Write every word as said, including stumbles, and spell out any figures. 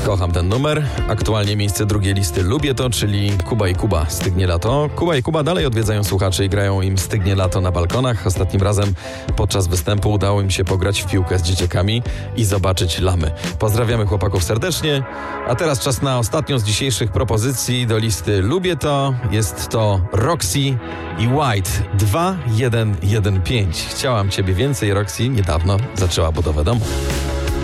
Kocham ten numer. Aktualnie miejsce drugiej listy Lubię to, czyli Kuba i Kuba, Stygnie lato. Kuba i Kuba dalej odwiedzają słuchaczy i grają im Stygnie lato na balkonach. Ostatnim razem podczas występu udało im się pograć w piłkę z dzieciakami i zobaczyć lamy. Pozdrawiamy chłopaków serdecznie. A teraz czas na ostatnią z dzisiejszych propozycji do listy Lubię to. Jest to Roxy i White dwa jeden jeden pięć. Chciałam ciebie więcej, Roxy niedawno zaczęła budowę domu.